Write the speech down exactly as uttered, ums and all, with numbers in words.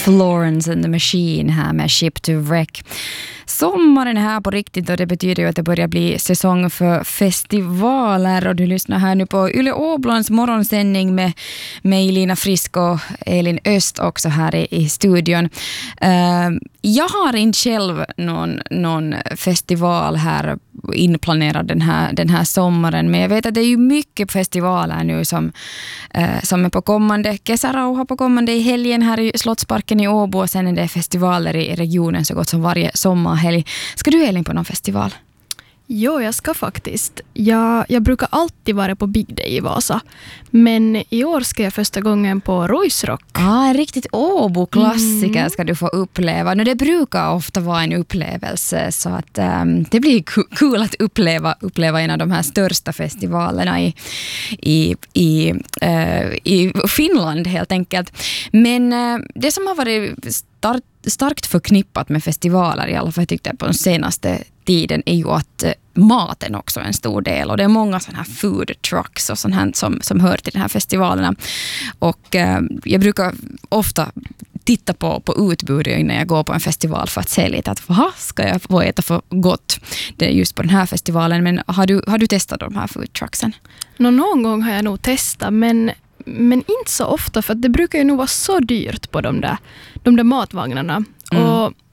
Florence and the Machine här med Ship to Wreck. Sommaren är här på riktigt och det betyder ju att det börjar bli säsong för festivaler och du lyssnar här nu på Yle Åblans morgonsändning med mig Lina Frisk och Elin Öst också här i, i studion. Uh, jag har inte själv någon, någon festival här inplanerad den här, den här sommaren, men jag vet att det är ju mycket festivaler nu som, uh, som är på kommande. Kesarauha på kommande i helgen här i Slottsparken i Åbo och sen är det festivaler i regionen så gott som varje sommarhelg. Ska du, Elin, på någon festival? Jo, jag ska faktiskt. Jag, jag brukar alltid vara på Big Day i Vasa. Men i år ska jag första gången på Ruisrock. Ah, en riktigt Åbo-klassiker Mm. ska du få uppleva. Nu, det brukar ofta vara en upplevelse så att um, det blir kul att uppleva, uppleva en av de här största festivalerna i, i, i, uh, i Finland helt enkelt. Men uh, det som har varit start, starkt förknippat med festivaler, i alla fall jag tyckte på den senaste tiden, är ju att maten också är en stor del och det är många sådana här food trucks och sånt här som, som hör till den här festivalerna och eh, jag brukar ofta titta på, på utbudet innan jag går på en festival för att se lite att vad ska jag få äta för gott det är just på den här festivalen, men har du, har du testat de här food trucksen? Nå, någon gång har jag nog testat men, men inte så ofta för att det brukar ju nog vara så dyrt på de där, de där matvagnarna. Mm. Och